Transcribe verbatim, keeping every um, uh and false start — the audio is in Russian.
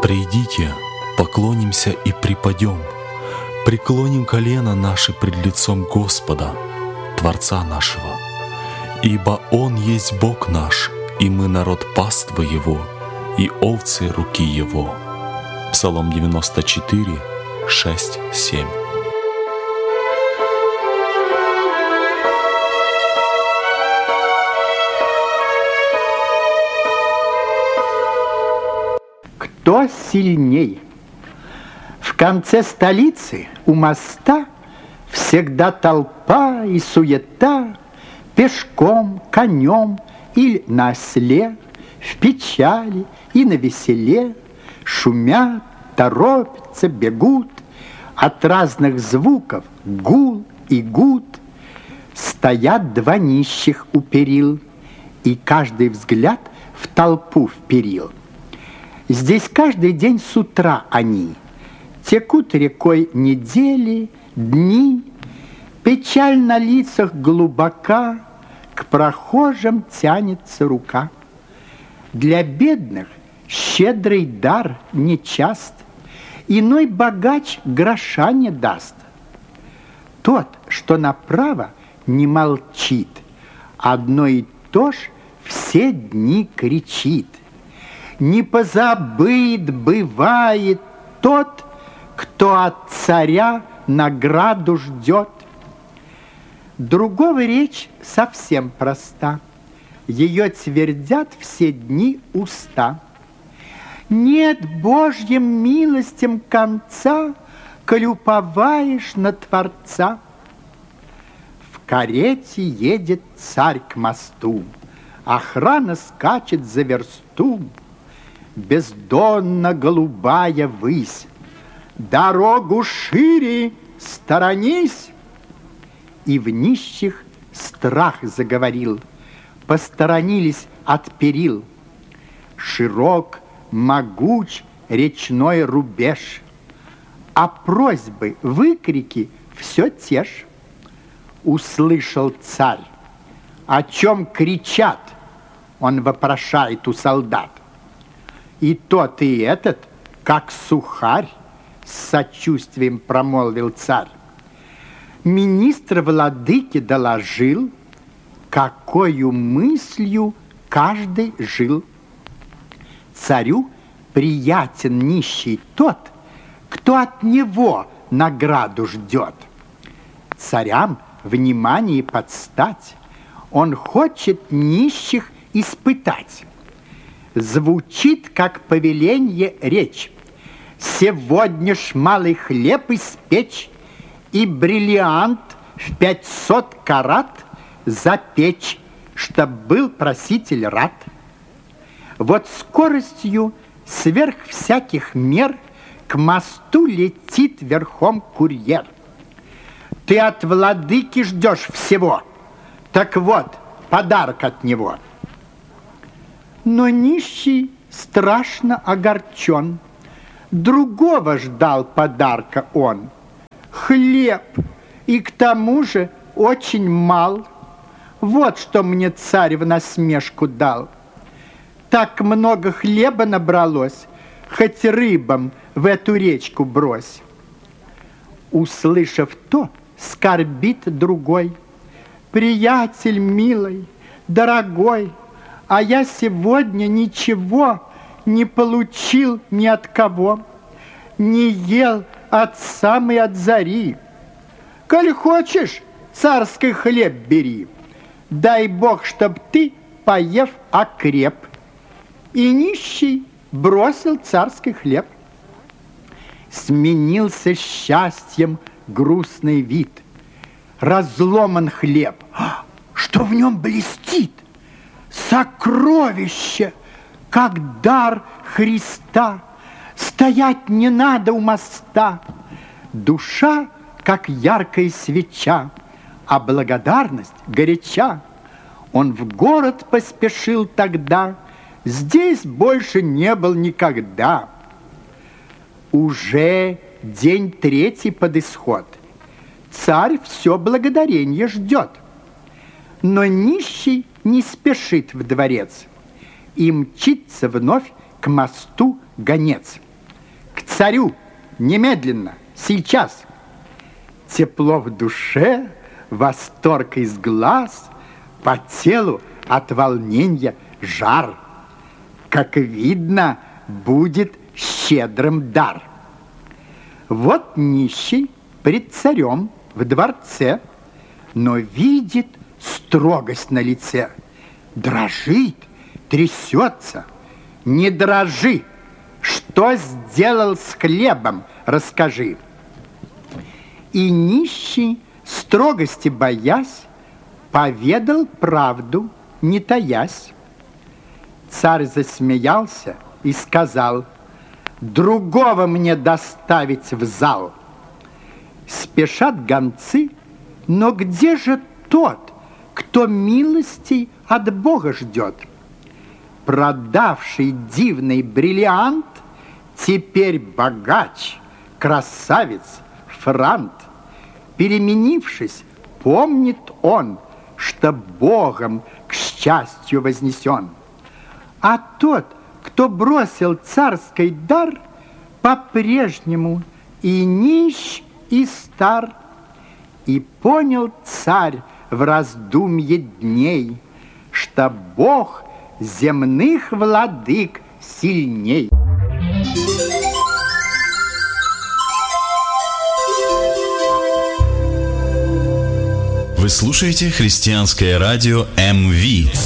Придите, поклонимся и припадем, преклоним колено наши пред лицом Господа, Творца нашего. Ибо Он есть Бог наш, и мы народ паства Его, и овцы руки Его. Псалом девяносто четыре, шесть, семь. Кто сильней? В конце столицы у моста всегда толпа и суета, пешком, конем или на осле, в печали и на веселе, шумят, торопятся, бегут, от разных звуков гул и гуд. Стоят два нищих у перил, и каждый взгляд в толпу вперил. Здесь каждый день с утра они текут рекой недели, дни, печаль на лицах глубока, к прохожим тянется рука. Для бедных щедрый дар нечаст, иной богач гроша не даст. Тот, что направо, не молчит, одно и то ж все дни кричит. Не позабыт бывает тот, кто от царя награду ждет. Другого речь совсем проста, ее твердят все дни уста. Нет Божьим милостям конца, коль уповаешь на Творца. В карете едет царь к мосту, охрана скачет за версту. Бездонно голубая высь, дорогу шире, сторонись. И в нищих страх заговорил, посторонились от перил. Широк, могуч речной рубеж, а просьбы, выкрики все те ж. Услышал царь, о чем кричат, он вопрошает у солдат. И тот, и этот, как сухарь, с сочувствием промолвил царь. Министр владыке доложил, какою мыслью каждый жил. Царю приятен нищий тот, кто от него награду ждет. Царям внимание подстать, он хочет нищих испытать. Звучит, как повеленье речь. Сегодня ж малый хлеб испечь и бриллиант в пятьсот карат запечь, чтоб был проситель рад. Вот скоростью сверх всяких мер к мосту летит верхом курьер. Ты от владыки ждешь всего, так вот, подарок от него. Но нищий страшно огорчен, другого ждал подарка он. Хлеб, и к тому же очень мал. Вот что мне царь в насмешку дал. Так много хлеба набралось, хоть рыбам в эту речку брось. Услышав то, скорбит другой. Приятель милый, дорогой, а я сегодня ничего не получил ни от кого, не ел от самой от зари. Коль хочешь, царский хлеб бери, дай Бог, чтоб ты, поев, окреп. И нищий бросил царский хлеб. Сменился счастьем грустный вид. Разломан хлеб. Что в нем блестит? Сокровище, как дар Христа. Стоять не надо у моста. Душа, как яркая свеча, а благодарность горяча. Он в город поспешил тогда, здесь больше не был никогда. Уже день третий под исход. Царь все благодаренье ждет. Но нищий не спешит в дворец, и мчится вновь к мосту гонец. царю, немедленно, сейчас. Тепло в душе, восторг из глаз, по телу от волнения жар. Как видно, будет щедрым дар. Вот нищий пред царем в дворце, но видит строгость на лице. Дрожит, трясется. Не дрожи, что сделал с хлебом, расскажи. И нищий, строгости боясь, поведал правду, не таясь. Царь засмеялся и сказал: другого мне доставить в зал. Спешат гонцы, но где же тот, кто милостей от Бога ждет? Продавший дивный бриллиант, теперь богач, красавец, франт. Переменившись, помнит он, что Богом к счастью вознесен. А тот, кто бросил царский дар, по-прежнему и нищ, и стар. И понял царь в раздумье дней, что Бог земных владык сильней. Вы слушаете христианское радио эм ви.